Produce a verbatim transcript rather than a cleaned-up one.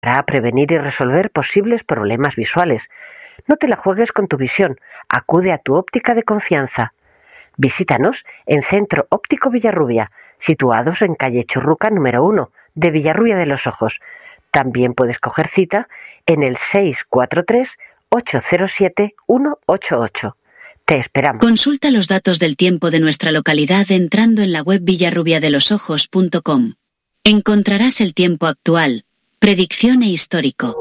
para prevenir y resolver posibles problemas visuales. No te la juegues con tu visión, acude a tu óptica de confianza. Visítanos en Centro Óptico Villarrubia, situados en calle Churruca número uno de Villarrubia de los Ojos. También puedes coger cita en el seis cuatro tres, ocho cero siete, uno ocho ocho. Te esperamos. Consulta los datos del tiempo de nuestra localidad entrando en la web villarrubiadelosojos punto com. Encontrarás el tiempo actual, predicción e histórico.